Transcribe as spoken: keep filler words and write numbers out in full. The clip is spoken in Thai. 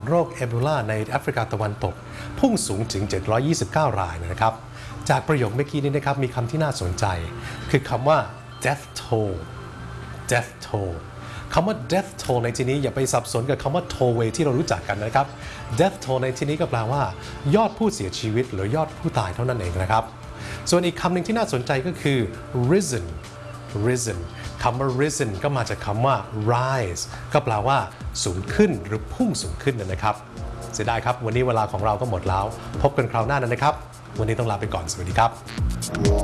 โรคเอโบลาในแอฟริกาตะวันตกพุ่งสูงถึงเจ็ดร้อยยี่สิบเก้ารายนะครับจากประโยคเมื่อกี้นี้นะครับมีคำที่น่าสนใจคือคำว่า death toll death toll คำว่า death toll ในที่นี้อย่าไปสับสนกับคำว่า tollway ที่เรารู้จักกันนะครับ death toll ในที่นี้ก็แปลว่ายอดผู้เสียชีวิตหรือยอดผู้ตายเท่านั้นเองนะครับส่วนอีกคำหนึ่งที่น่าสนใจก็คือ risen risen คำว่า risen ก็มาจากคำว่า rise ก็แปลว่าสูงขึ้นหรือพุ่งสูงขึ้นนะครับเสียดายครับวันนี้เวลาของเราก็หมดแล้วพบกันคราวหน้านะครับวันนี้ต้องลาไปก่อนสวัสดีครับ